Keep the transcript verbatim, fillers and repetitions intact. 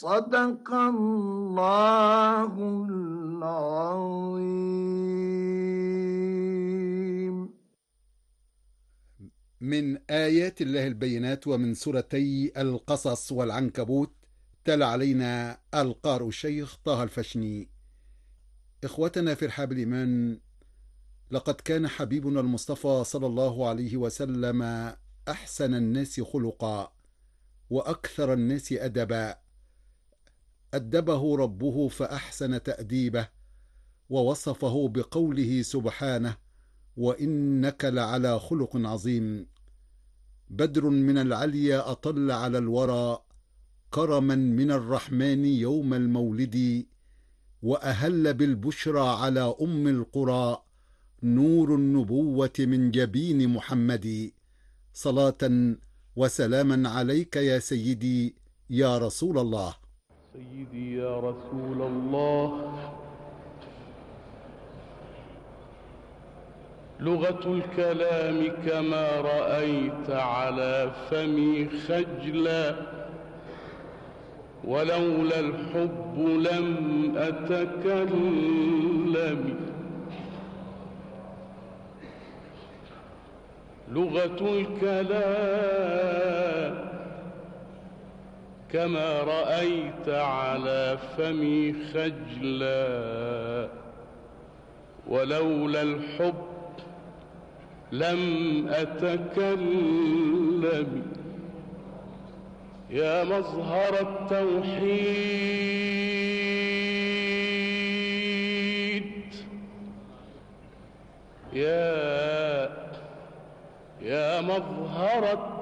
صدق الله العظيم. من آيات الله البينات ومن سورتي القصص والعنكبوت. تلا علينا القارئ الشيخ طه الفشني. إخوتنا في رحاب الإيمان، لقد كان حبيبنا المصطفى صلى الله عليه وسلم أحسن الناس خلقا وأكثر الناس أدبا. أدبه ربه فأحسن تأديبه، ووصفه بقوله سبحانه: وإنك لعلى خلق عظيم. بدر من العليا أطل على الورى، كرما من الرحمن يوم المولد. وأهل بالبشرى على أم القرى، نور النبوة من جبين محمد. صلاة وسلاما عليك يا سيدي يا رسول الله. سيدي يا رسول الله، لغة الكلام كما رأيت على فمي خجلا، ولولا الحب لم أتكلم. لغة الكلام كما رأيت على فمي خجلا، ولولا الحب لم أتكلم. يا مظهر التوحيد، يا يا مظهر التوحيد